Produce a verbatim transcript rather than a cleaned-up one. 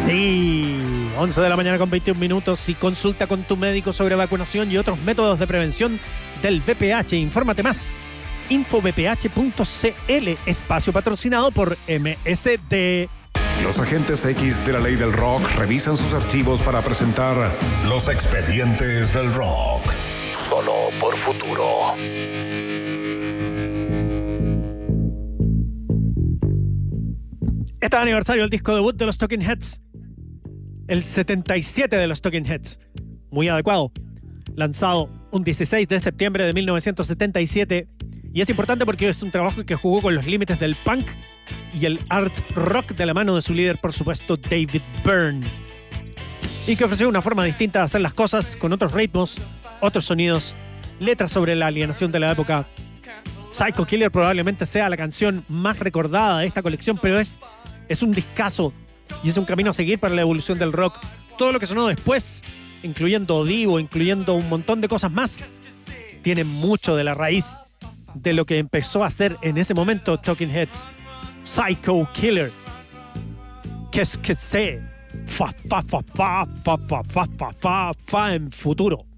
Sí, once de la mañana con veintiún minutos y consulta con tu médico sobre vacunación y otros métodos de prevención del V P H. Infórmate más. info v p h punto c l, espacio patrocinado por M S D. Los agentes X de la ley del rock revisan sus archivos para presentar los expedientes del rock. Solo por Futuro. Está de aniversario el disco debut de los Talking Heads. El setenta y siete de los Talking Heads. Muy adecuado. Lanzado un dieciséis de septiembre de mil novecientos setenta y siete. Y es importante porque es un trabajo que jugó con los límites del punk y el art rock de la mano de su líder, por supuesto, David Byrne. Y que ofreció una forma distinta de hacer las cosas, con otros ritmos, otros sonidos, letras sobre la alienación de la época. Psycho Killer probablemente sea la canción más recordada de esta colección, pero es, es un discazo y es un camino a seguir para la evolución del rock. Todo lo que sonó después, incluyendo Divo, incluyendo un montón de cosas más, tiene mucho de la raíz de lo que empezó a hacer en ese momento Talking Heads. Psycho Killer. Qu'est-ce que c'est? Fa, fa, fa, fa, fa, fa, fa, fa, fa, fa en futuro.